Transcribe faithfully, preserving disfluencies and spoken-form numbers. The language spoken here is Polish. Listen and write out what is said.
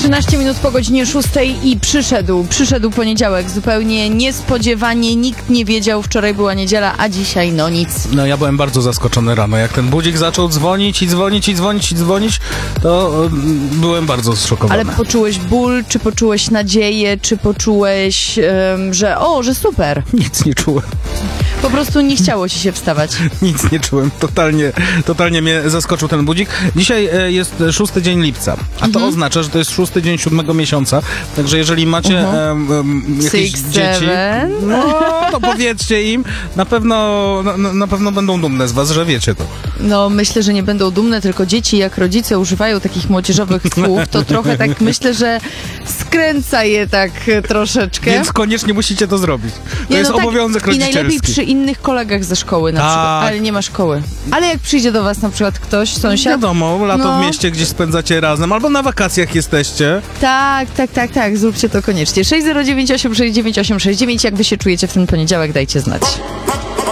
trzynaście minut po godzinie szóstej i przyszedł, przyszedł poniedziałek zupełnie niespodziewanie, nikt nie wiedział, wczoraj była niedziela, a dzisiaj no nic. No ja byłem bardzo zaskoczony rano, jak ten budzik zaczął dzwonić i dzwonić i dzwonić i dzwonić, to um, byłem bardzo zszokowany. Ale poczułeś ból, czy poczułeś nadzieję, czy poczułeś, um, że o, że super? Nic nie czułem. Po prostu nie chciało ci się wstawać. Nic nie czułem, totalnie, totalnie mnie zaskoczył ten budzik. Dzisiaj e, jest szósty dzień lipca, a to Mhm. oznacza, że to jest szósty dzień siódmego miesiąca, także jeżeli macie Mhm. e, e, jakieś Six, dzieci, seven. no to powiedzcie im, na pewno, na, na pewno będą dumne z was, że wiecie to. No myślę, że nie będą dumne, tylko dzieci, jak rodzice używają takich młodzieżowych słów, to trochę tak myślę, że skręca je tak troszeczkę. Więc koniecznie musicie to zrobić. To Nie, jest no tak, obowiązek i rodzicielski. najlepiej przy innych kolegach ze szkoły na Tak. przykład, ale nie ma szkoły. Ale jak przyjdzie do was na przykład ktoś, sąsiad... Wiadomo, lato No. w mieście gdzieś spędzacie razem, albo na wakacjach jesteście. Tak, tak, tak, tak, zróbcie to koniecznie. sześć zero dziewięć osiem sześć dziewięć osiem sześć dziewięć, jak wy się czujecie w ten poniedziałek, dajcie znać.